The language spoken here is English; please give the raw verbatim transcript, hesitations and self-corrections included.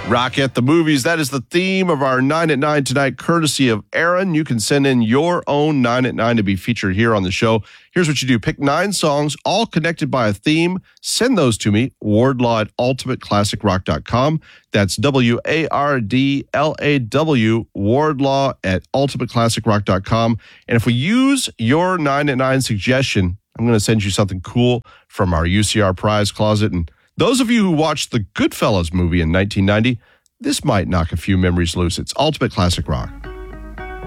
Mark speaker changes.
Speaker 1: Rock at the Movies. That is the theme of our nine at nine tonight, courtesy of Aaron. You can send in your own nine at nine to be featured here on the show. Here's what you do. Pick nine songs, all connected by a theme. Send those to me, Wardlaw at ultimate classic rock dot com. That's W A R D L A W, Wardlaw at ultimate classic rock dot com. And if we use your nine at nine suggestion, I'm going to send you something cool from our U C R prize closet. And those of you who watched the Goodfellas movie in nineteen ninety, this might knock a few memories loose. It's Ultimate Classic Rock.